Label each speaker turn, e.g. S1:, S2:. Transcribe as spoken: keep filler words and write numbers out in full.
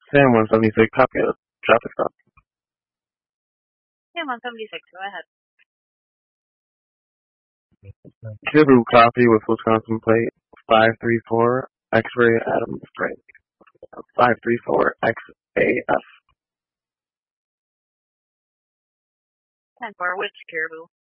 S1: Sam one seventy-six, copy of traffic stop.
S2: Sam one seventy-six, go ahead.
S1: Caribou copy with Wisconsin plate five three four X-ray Adams Drake. five three four X A F.
S2: ten four, which Caribou?